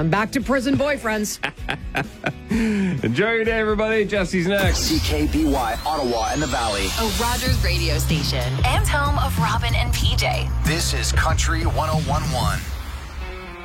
I'm back to prison boyfriends. Enjoy your day, everybody. Jesse's next. CKBY, Ottawa and the Valley. A Rogers radio station and home of Robin and PJ. This is Country 101.1.